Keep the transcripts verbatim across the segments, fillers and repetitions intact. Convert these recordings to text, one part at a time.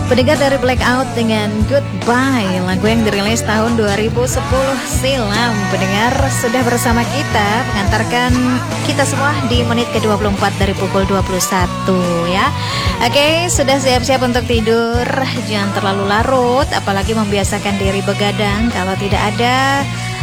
Pendengar dari Blackout dengan Goodbye, lagu yang dirilis tahun dua ribu sepuluh silam. Pendengar sudah bersama kita, mengantarkan kita semua di menit ke dua puluh empat dari pukul dua puluh satu ya. Oke, sudah siap-siap untuk tidur. Jangan terlalu larut, apalagi membiasakan diri begadang kalau tidak ada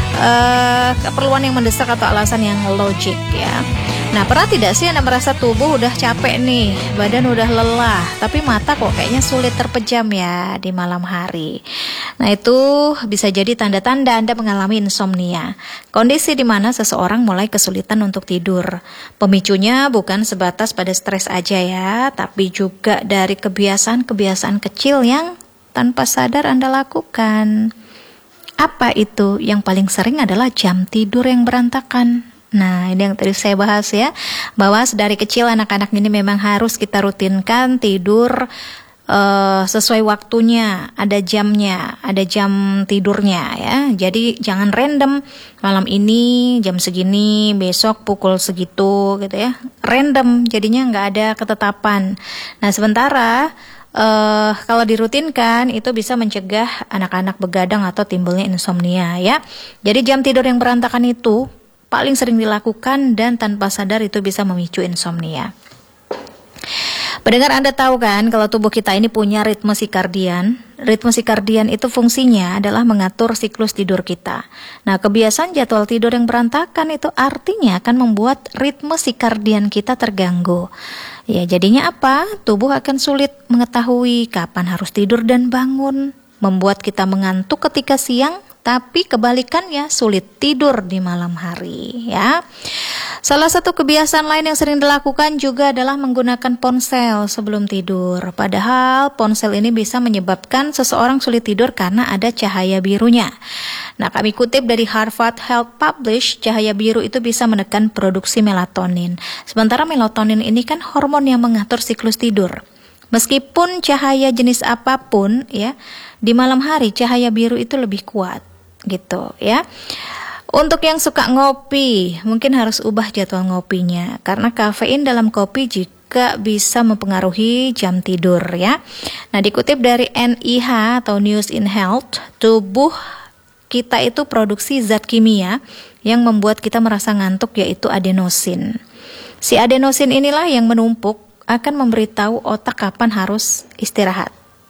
uh, keperluan yang mendesak atau alasan yang logik ya. Nah, pernah tidak sih Anda merasa tubuh udah capek nih, badan udah lelah, tapi mata kok kayaknya sulit terpejam ya di malam hari. Nah, itu bisa jadi tanda-tanda Anda mengalami insomnia, kondisi di mana seseorang mulai kesulitan untuk tidur. Pemicunya bukan sebatas pada stres aja ya, tapi juga dari kebiasaan-kebiasaan kecil yang tanpa sadar Anda lakukan. Apa itu? Yang paling sering adalah jam tidur yang berantakan. Nah, ini yang tadi saya bahas ya, bahwa dari kecil anak-anak ini memang harus kita rutinkan tidur uh, sesuai waktunya, ada jamnya, ada jam tidurnya ya. Jadi jangan random, malam ini jam segini, besok pukul segitu gitu ya. Random, jadinya nggak ada ketetapan. Nah, sementara Uh, kalau dirutinkan itu bisa mencegah anak-anak begadang atau timbulnya insomnia ya. Jadi jam tidur yang berantakan itu paling sering dilakukan dan tanpa sadar itu bisa memicu insomnia. Pendengar, Anda tahu kan kalau tubuh kita ini punya ritme sirkadian. Ritme sirkadian itu fungsinya adalah mengatur siklus tidur kita. Nah, kebiasaan jadwal tidur yang berantakan itu artinya akan membuat ritme sirkadian kita terganggu. Ya, jadinya apa? Tubuh akan sulit mengetahui kapan harus tidur dan bangun, membuat kita mengantuk ketika siang, tapi kebalikannya sulit tidur di malam hari ya. Salah satu kebiasaan lain yang sering dilakukan juga adalah menggunakan ponsel sebelum tidur. Padahal ponsel ini bisa menyebabkan seseorang sulit tidur karena ada cahaya birunya. Nah, kami kutip dari Harvard Health Publish, cahaya biru itu bisa menekan produksi melatonin. Sementara melatonin ini kan hormon yang mengatur siklus tidur. Meskipun cahaya jenis apapun ya, di malam hari cahaya biru itu lebih kuat gitu ya. Untuk yang suka ngopi, mungkin harus ubah jadwal ngopinya karena kafein dalam kopi juga bisa mempengaruhi jam tidur ya. Nah, dikutip dari N I H atau News in Health, tubuh kita itu produksi zat kimia yang membuat kita merasa ngantuk, yaitu adenosin. Si adenosin inilah yang menumpuk akan memberitahu otak kapan harus istirahat.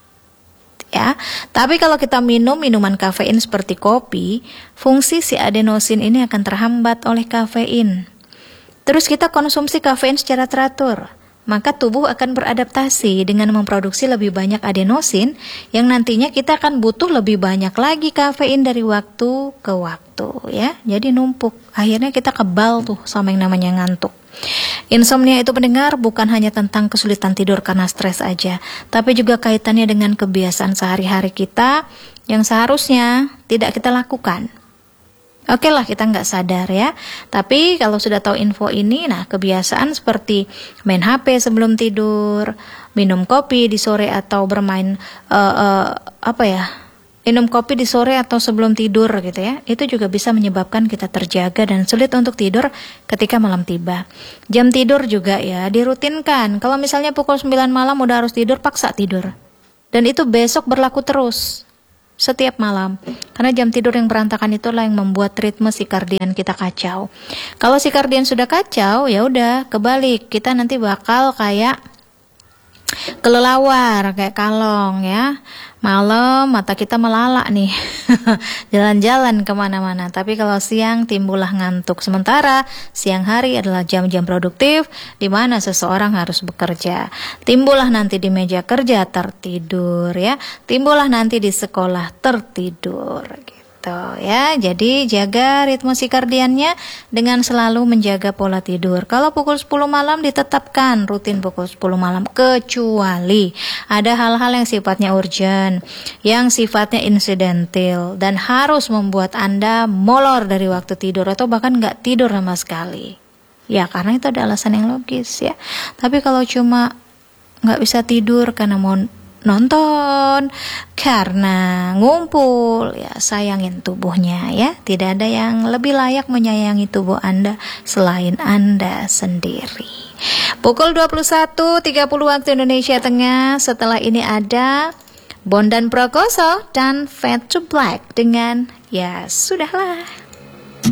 Ya, tapi kalau kita minum minuman kafein seperti kopi, fungsi si adenosin ini akan terhambat oleh kafein. Terus kita konsumsi kafein secara teratur, maka tubuh akan beradaptasi dengan memproduksi lebih banyak adenosin yang nantinya kita akan butuh lebih banyak lagi kafein dari waktu ke waktu ya. Jadi numpuk, akhirnya kita kebal tuh sama yang namanya ngantuk. Insomnia itu, pendengar, bukan hanya tentang kesulitan tidur karena stres aja, tapi juga kaitannya dengan kebiasaan sehari-hari kita yang seharusnya tidak kita lakukan. Oke lah, kita nggak sadar ya. Tapi kalau sudah tahu info ini, nah kebiasaan seperti main H P sebelum tidur, minum kopi di sore atau bermain uh, uh, apa ya, minum kopi di sore atau sebelum tidur gitu ya, itu juga bisa menyebabkan kita terjaga dan sulit untuk tidur ketika malam tiba. Jam tidur juga ya dirutinkan. Kalau misalnya pukul sembilan malam udah harus tidur, paksa tidur. Dan itu besok berlaku terus setiap malam. Karena jam tidur yang berantakan itulah yang membuat ritme sirkadian kita kacau. Kalau sirkadian sudah kacau, ya udah kebalik, kita nanti bakal kayak kelelawar, kayak kalong ya. Malam mata kita melalak nih jalan-jalan kemana-mana. Tapi kalau siang timbullah ngantuk. Sementara siang hari adalah jam-jam produktif di mana seseorang harus bekerja. Timbullah nanti di meja kerja tertidur ya. Timbullah nanti di sekolah tertidur gitu ya. Jadi jaga ritme sirkadiannya dengan selalu menjaga pola tidur. Kalau pukul sepuluh malam ditetapkan rutin pukul sepuluh malam, kecuali ada hal-hal yang sifatnya urgent, yang sifatnya insidental dan harus membuat Anda molor dari waktu tidur atau bahkan nggak tidur sama sekali. Ya, karena itu ada alasan yang logis ya. Tapi kalau cuma nggak bisa tidur karena mau nonton, karena ngumpul, ya sayangin tubuhnya ya. Tidak ada yang lebih layak menyayangi tubuh Anda selain Anda sendiri. Pukul dua puluh satu tiga puluh waktu Indonesia Tengah. Setelah ini ada Bondan Prakoso dan Fade to Black dengan Ya Sudahlah.